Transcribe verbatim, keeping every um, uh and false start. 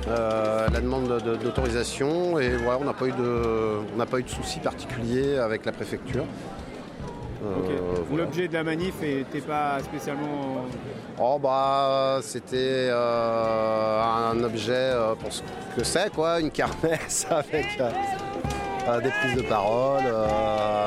euh, la demande de- de- d'autorisation et voilà, on n'a pas eu de, on n'a pas eu de soucis particuliers avec la préfecture. Euh, Ok. voilà. L'objet de la manif n'était pas spécialement... Oh bah c'était euh, un objet euh, pour ce que c'est quoi, une kermesse avec euh, euh, des prises de parole. euh,